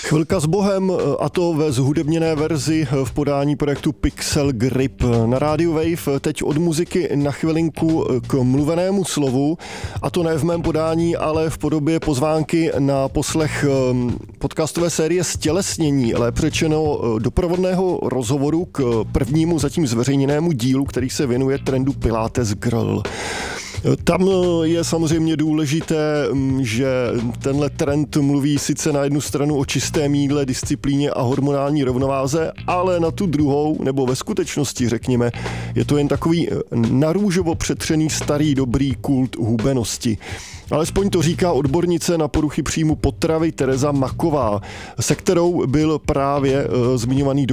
Chvilka s Bohem, a to ve zhudebněné verzi v podání projektu Pixel Grip. Na rádiu Wave teď od muziky na chvilinku k mluvenému slovu, a to ne v mém podání, ale v podobě pozvánky na poslech podcastové série Stělesnění, lépe řečeno doprovodného rozhovoru k prvnímu zatím zveřejněnému dílu, který se věnuje trendu Pilates Girl. Tam je samozřejmě důležité, že tenhle trend mluví sice na jednu stranu o čistém jídle, disciplíně a hormonální rovnováze, ale na tu druhou, nebo ve skutečnosti řekněme, je to jen takový narůžovo přetřený starý dobrý kult hubenosti. Alespoň to říká odbornice na poruchy příjmu potravy Tereza Maková, se kterou byl právě zmiňovaný